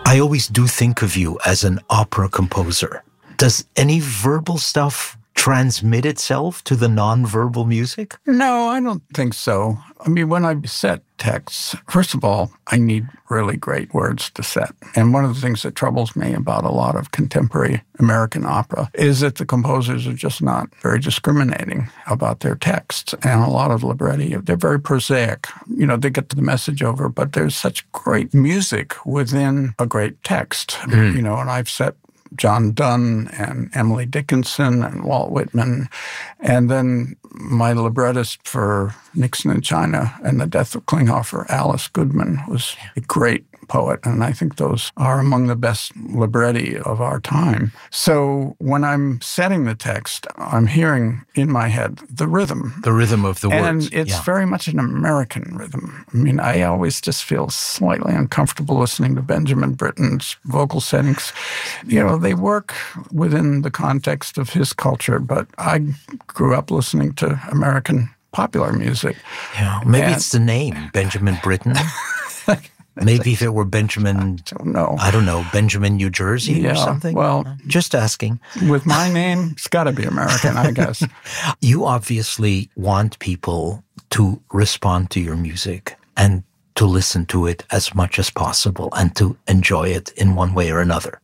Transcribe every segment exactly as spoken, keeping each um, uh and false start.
I always do think of you as an opera composer. Does any verbal stuff transmit itself to the nonverbal music? No, I don't think so. I mean, when I set texts, first of all, I need really great words to set. And one of the things that troubles me about a lot of contemporary American opera is that the composers are just not very discriminating about their texts. And a lot of libretti, they're very prosaic. You know, they get the message over, but there's such great music within a great text. Mm. You know, and I've set John Donne and Emily Dickinson and Walt Whitman. And then my librettist for Nixon in China and the Death of Klinghoffer, Alice Goodman, was a great poet. And I think those are among the best libretti of our time. So when I'm setting the text, I'm hearing in my head the rhythm. The rhythm of the words. And it's yeah. very much an American rhythm. I mean, I always just feel slightly uncomfortable listening to Benjamin Britten's vocal settings. You know, they work within the context of his culture, but I grew up listening to American popular music. Yeah, maybe and, it's the name, Benjamin Britten. Maybe if it were Benjamin, I don't know. I don't know, Benjamin, New Jersey yeah, or something? Well, just asking. With my name, it's got to be American, I guess. You obviously want people to respond to your music and to listen to it as much as possible and to enjoy it in one way or another.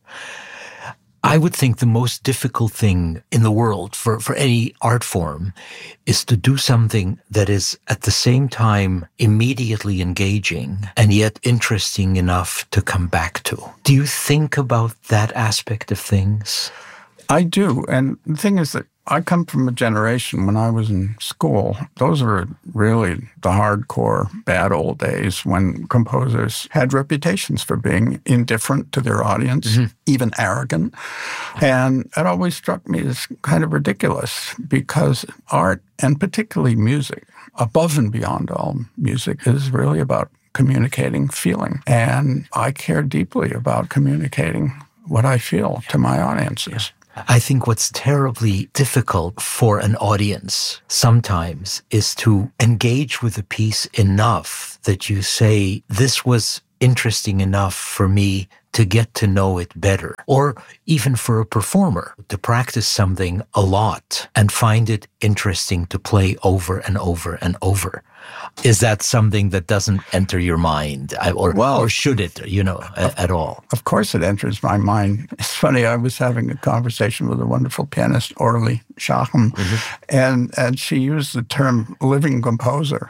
I would think the most difficult thing in the world for, for any art form is to do something that is at the same time immediately engaging and yet interesting enough to come back to. Do you think about that aspect of things? I do. And the thing is that I come from a generation when I was in school. Those were really the hardcore bad old days when composers had reputations for being indifferent to their audience, mm-hmm. even arrogant. And it always struck me as kind of ridiculous because art, and particularly music, above and beyond all music, is really about communicating feeling. And I care deeply about communicating what I feel to my audiences. I think what's terribly difficult for an audience sometimes is to engage with a piece enough that you say, this was interesting enough for me to get to know it better. Or even for a performer to practice something a lot and find it interesting to play over and over and over. Is that something that doesn't enter your mind? Or, well, or should it, you know, of, at all? Of course it enters my mind. It's funny, I was having a conversation with a wonderful pianist, Orly Shaham, mm-hmm. and, and she used the term living composer.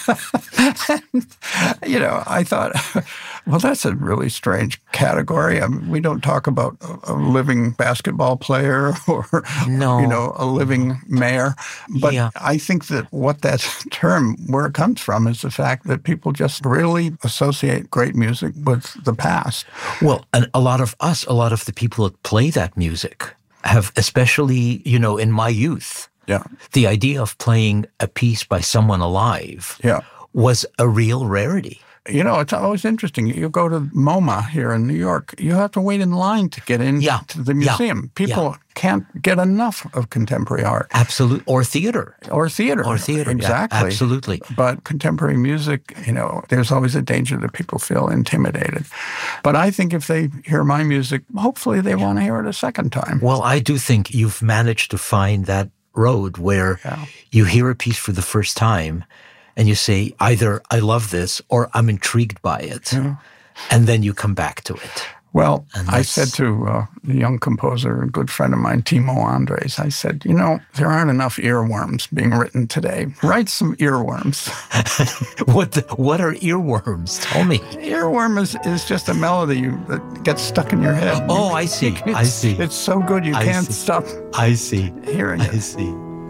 and, you know, I thought, well, that's a really strange category. I mean, we don't talk about a, a living basketball player or, no. you know, a living mayor. But yeah. I think that what that term, where it comes from, is the fact that people just really associate great music with the past. Well, and a lot of us, a lot of the people that play that music have, especially, you know, in my youth, yeah. the idea of playing a piece by someone alive yeah. was a real rarity. You know, it's always interesting. You go to MoMA here in New York, you have to wait in line to get into yeah. the museum. Yeah. People yeah. can't get enough of contemporary art. Absolutely. Or theater. Or theater. Or theater. Exactly. Yeah, absolutely. But contemporary music, you know, there's always a danger that people feel intimidated. But I think if they hear my music, hopefully they want to hear it a second time. Well, I do think you've managed to find that road where yeah. you hear a piece for the first time and you say, either I love this or I'm intrigued by it. Yeah. And then you come back to it. Well, I said to uh, the young composer, a good friend of mine, Timo Andres, I said, you know, there aren't enough earworms being written today. Write some earworms. what the, What are earworms? Tell me. Earworm is, is just a melody that gets stuck in your head. Oh, I see. I see. It's so good you I can't see. stop I see. hearing it. I see.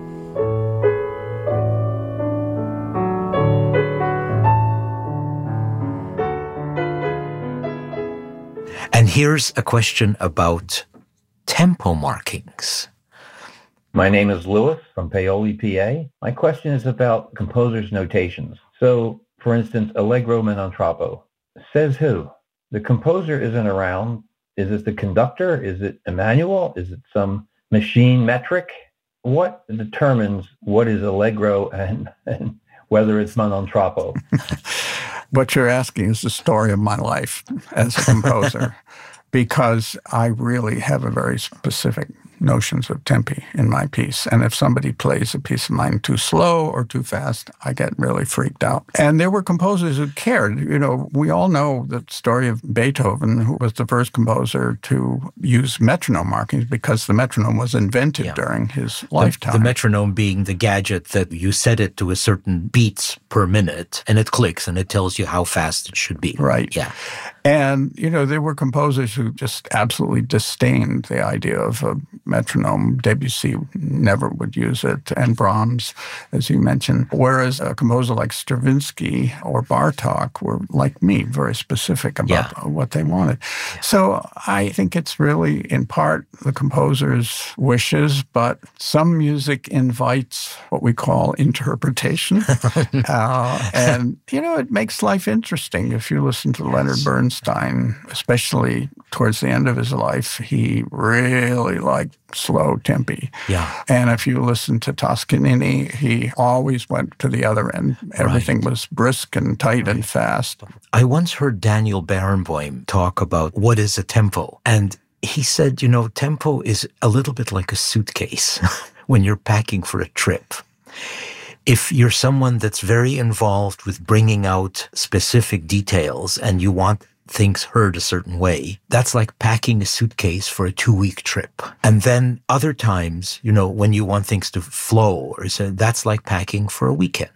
And here's a question about tempo markings. My name is Louis from Paoli, P A. My question is about composers' notations. So, for instance, Allegro ma non troppo. Says who? The composer isn't around. Is it the conductor? Is it a manual? Is it some machine metric? What determines what is Allegro and, and whether it's ma non troppo? What you're asking is the story of my life as a composer, because I really have a very specific notions of tempi in my piece. And if somebody plays a piece of mine too slow or too fast, I get really freaked out. And there were composers who cared. You know, we all know the story of Beethoven, who was the first composer to use metronome markings because the metronome was invented yeah. during his lifetime. The, the metronome being the gadget that you set it to a certain beats per minute, and it clicks and it tells you how fast it should be. Right. Yeah. And, you know, there were composers who just absolutely disdained the idea of a metronome. Debussy never would use it, and Brahms, as you mentioned. Whereas a composer like Stravinsky or Bartók were, like me, very specific about yeah. what they wanted. Yeah. So I think it's really, in part, the composer's wishes, but some music invites what we call interpretation. uh, and, you know, it makes life interesting. If you listen to Leonard Bernstein, especially towards the end of his life, he really liked slow tempi. Yeah. And if you listen to Toscanini, he always went to the other end. Everything right. was brisk and tight right. and fast. I once heard Daniel Barenboim talk about what is a tempo. And he said, you know, tempo is a little bit like a suitcase when you're packing for a trip. If you're someone that's very involved with bringing out specific details and you want things heard a certain way, that's like packing a suitcase for a two-week trip. And then other times, you know, when you want things to flow, or so, that's like packing for a weekend.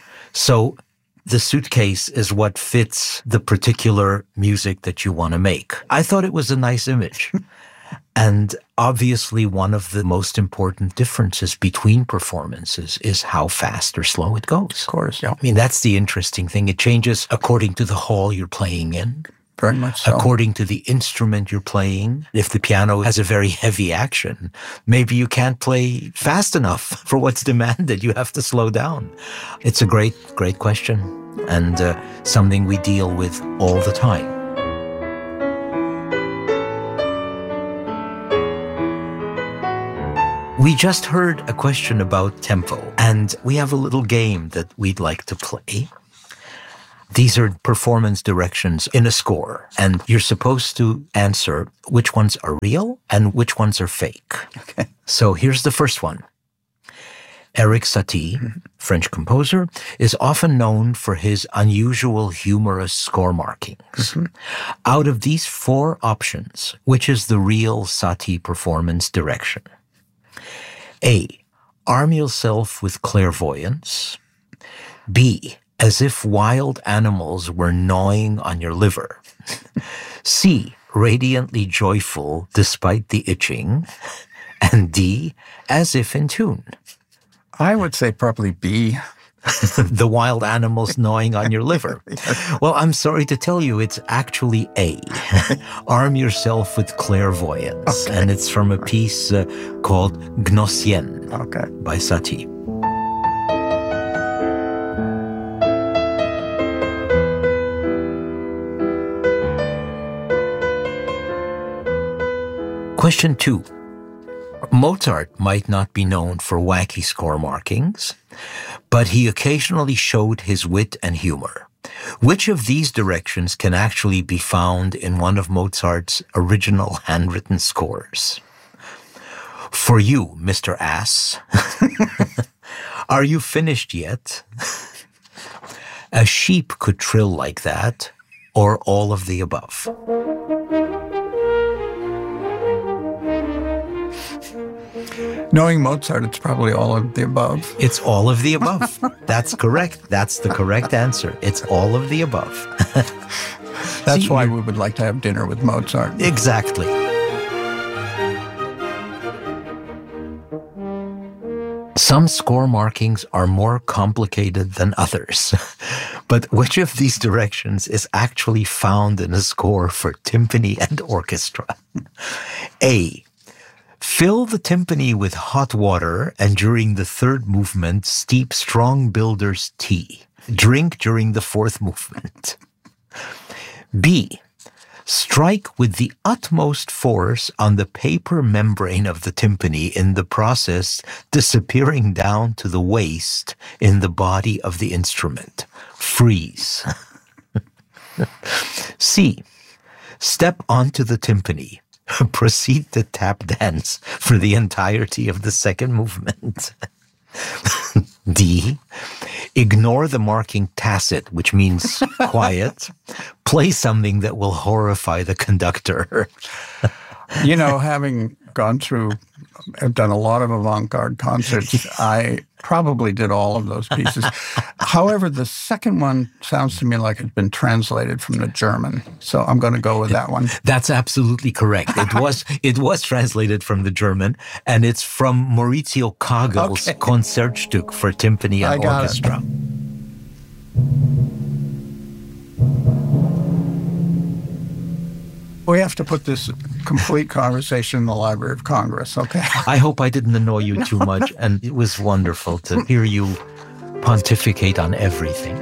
So the suitcase is what fits the particular music that you want to make. I thought it was a nice image. And obviously, one of the most important differences between performances is how fast or slow it goes. Of course, yeah. I mean, that's the interesting thing. It changes according to the hall you're playing in. Very much so. According to the instrument you're playing. If the piano has a very heavy action, maybe you can't play fast enough for what's demanded. You have to slow down. It's a great, great question, and uh, something we deal with all the time. We just heard a question about tempo, and we have a little game that we'd like to play. These are performance directions in a score, and you're supposed to answer which ones are real and which ones are fake. Okay. So here's the first one. Erik Satie, mm-hmm. French composer, is often known for his unusual humorous score markings. Mm-hmm. Out of these four options, which is the real Satie performance direction? A. Arm yourself with clairvoyance. B. As if wild animals were gnawing on your liver. C. Radiantly joyful despite the itching. And D. As if in tune. I would say probably B. The wild animals gnawing on your liver. Well, I'm sorry to tell you, it's actually A. Arm yourself with clairvoyance. Okay. And it's from a piece uh, called Gnossienne okay. by Satie. Question two. Mozart might not be known for wacky score markings, but he occasionally showed his wit and humor. Which of these directions can actually be found in one of Mozart's original handwritten scores? For you, Mister Ass, are you finished yet? A sheep could trill like that, or all of the above. Knowing Mozart, it's probably all of the above. It's all of the above. That's correct. That's the correct answer. It's all of the above. That's See, why we would like to have dinner with Mozart. Exactly. Some score markings are more complicated than others. But which of these directions is actually found in a score for timpani and orchestra? A. Fill the timpani with hot water and during the third movement, steep strong builder's tea. Drink during the fourth movement. B. Strike with the utmost force on the paper membrane of the timpani in the process, disappearing down to the waist in the body of the instrument. Freeze. C. Step onto the timpani. Proceed to tap dance for the entirety of the second movement. D. Ignore the marking tacit, which means quiet. Play something that will horrify the conductor. You know, having gone through, I've done a lot of avant-garde concerts. I probably did all of those pieces. However, the second one sounds to me like it's been translated from the German. So I'm going to go with that one. That's absolutely correct. It was it was translated from the German, and it's from Maurizio Kagel's okay. Concertstück for timpani and orchestra. It. We have to put this complete conversation in the Library of Congress, okay? I hope I didn't annoy you too much, and it was wonderful to hear you pontificate on everything.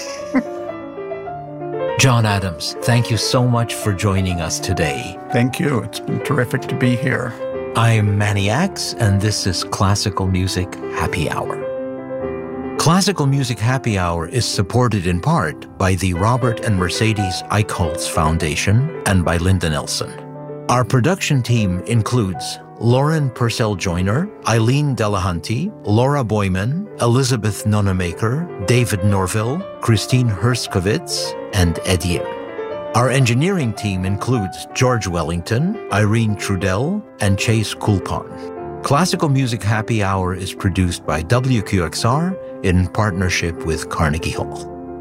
John Adams, thank you so much for joining us today. Thank you. It's been terrific to be here. I'm Manny Axe, and this is Classical Music Happy Hour. Classical Music Happy Hour is supported in part by the Robert and Mercedes Eichholz Foundation and by Linda Nelson. Our production team includes Lauren Purcell-Joyner, Eileen Delahunty, Laura Boyman, Elizabeth Nonamaker, David Norville, Christine Herskovitz, and Ed Yim. Our engineering team includes George Wellington, Irene Trudell, and Chase Kulpon. Classical Music Happy Hour is produced by W Q X R in partnership with Carnegie Hall.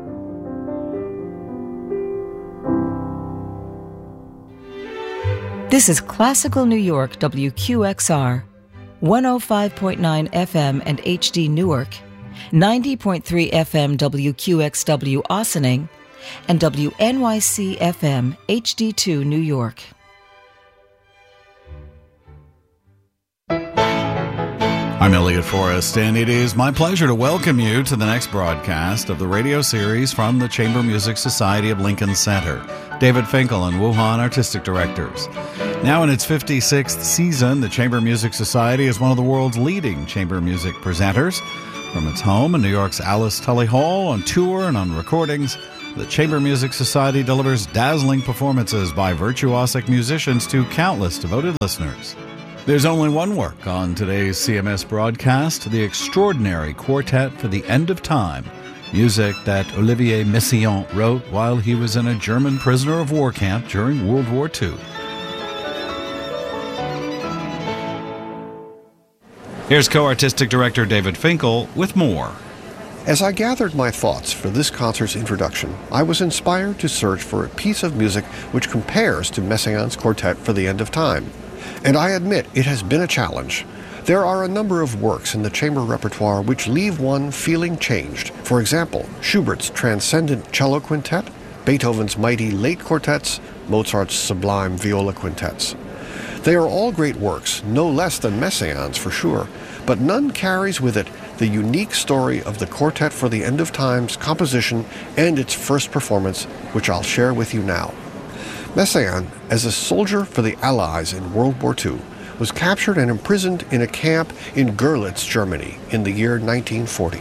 This is Classical New York W Q X R, one oh five point nine F M and H D Newark, ninety point three F M W Q X W Ossining, and W N Y C F M H D two New York. I'm Elliot Forrest, and it is my pleasure to welcome you to the next broadcast of the radio series from the Chamber Music Society of Lincoln Center. David Finkel and Wuhan Artistic Directors. Now in its fifty-sixth season, the Chamber Music Society is one of the world's leading chamber music presenters. From its home in New York's Alice Tully Hall, on tour and on recordings, the Chamber Music Society delivers dazzling performances by virtuosic musicians to countless devoted listeners. There's only one work on today's C M S broadcast, the extraordinary Quartet for the End of Time, music that Olivier Messiaen wrote while he was in a German prisoner of war camp during World War Two. Here's co-artistic director David Finkel with more. As I gathered my thoughts for this concert's introduction, I was inspired to search for a piece of music which compares to Messiaen's Quartet for the End of Time. And I admit it has been a challenge. There are a number of works in the chamber repertoire which leave one feeling changed. For example, Schubert's transcendent cello quintet, Beethoven's mighty late quartets, Mozart's sublime viola quintets. They are all great works, no less than Messiaen's for sure, but none carries with it the unique story of the Quartet for the End of Time's composition and its first performance, which I'll share with you now. Messiaen, as a soldier for the Allies in World War Two, was captured and imprisoned in a camp in Görlitz, Germany, in the year nineteen forty.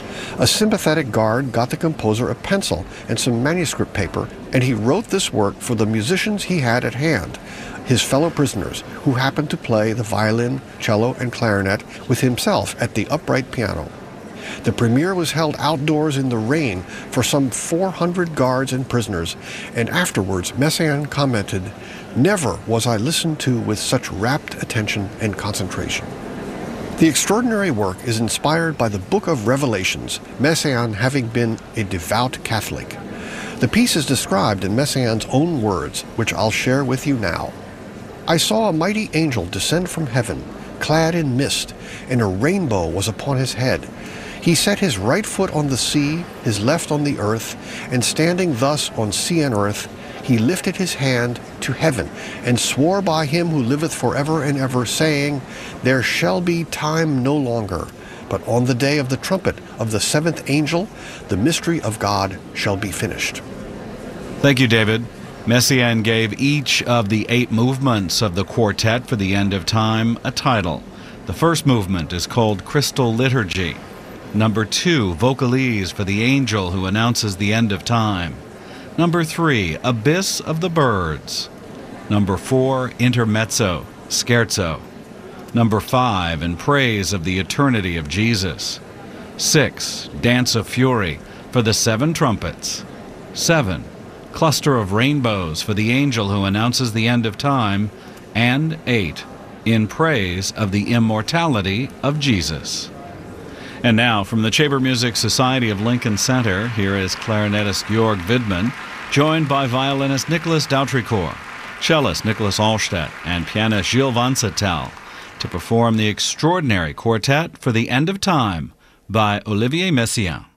A sympathetic guard got the composer a pencil and some manuscript paper, and he wrote this work for the musicians he had at hand, his fellow prisoners, who happened to play the violin, cello, and clarinet with himself at the upright piano. The premiere was held outdoors in the rain for some four hundred guards and prisoners, and afterwards Messiaen commented, "Never was I listened to with such rapt attention and concentration." The extraordinary work is inspired by the Book of Revelations, Messiaen having been a devout Catholic. The piece is described in Messiaen's own words, which I'll share with you now. "I saw a mighty angel descend from heaven, clad in mist, and a rainbow was upon his head. He set his right foot on the sea, his left on the earth, and standing thus on sea and earth, he lifted his hand to heaven, and swore by him who liveth forever and ever, saying, There shall be time no longer, but on the day of the trumpet of the seventh angel, the mystery of God shall be finished." Thank you, David. Messiaen gave each of the eight movements of the Quartet for the End of Time a title. The first movement is called Crystal Liturgy. Number two, Vocalise for the Angel who announces the end of time. Number three, Abyss of the Birds. Number four, Intermezzo, Scherzo. Number five, In Praise of the Eternity of Jesus. Six, Dance of Fury for the Seven Trumpets. Seven, Cluster of Rainbows for the Angel who announces the end of time. And eight, In Praise of the Immortality of Jesus. And now, from the Chamber Music Society of Lincoln Center, here is clarinetist Georg Widmann, joined by violinist Nicholas Dautricourt, cellist Nicholas Allstedt, and pianist Gilles Vansatel, to perform the extraordinary quartet for the End of Time by Olivier Messiaen.